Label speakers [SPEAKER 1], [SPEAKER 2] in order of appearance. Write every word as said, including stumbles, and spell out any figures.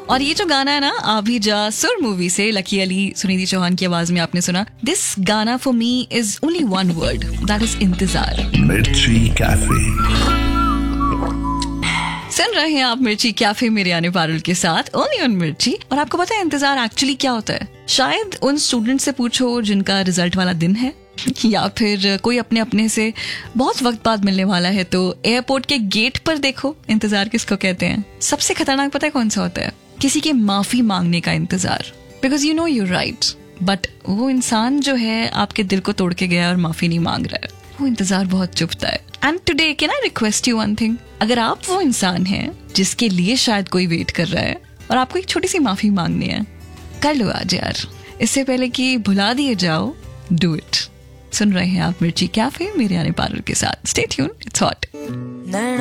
[SPEAKER 1] और ये जो गाना है ना, आभी जा सुर मूवी से, लकी अली सुनिधि चौहान की आवाज में आपने सुना. दिस गाना for me is only one word, that is इंतजार.
[SPEAKER 2] मिर्ची कैफे
[SPEAKER 1] सुन रहे हैं आप मिर्ची कैफे मेरे यानी पारुल के साथ, ओनली ऑन मिर्ची. और आपको पता है इंतजार एक्चुअली क्या होता है? शायद उन स्टूडेंट से पूछो जिनका रिजल्ट वाला दिन है, या फिर कोई अपने अपने से बहुत वक्त बाद मिलने वाला है, तो एयरपोर्ट के गेट पर देखो इंतजार किसको कहते हैं. सबसे खतरनाक पता है कौन सा होता है? किसी के माफी मांगने का इंतजार. Because you know you're right, but वो इंसान जो है आपके दिल को तोड़ के गया और माफी नहीं मांग रहा है, वो इंतजार बहुत चुभता है. And today can I request you one thing? अगर आप वो इंसान हैं जिसके लिए शायद कोई वेट कर रहा है और आपको एक छोटी सी माफी मांगनी है, कर लो आज यार, इससे पहले कि भुला दिए जाओ. Do it. सुन रहे हैं आप मिर्ची कैफे मेरे यानी पारुल के साथ. Stay tuned, it's hot.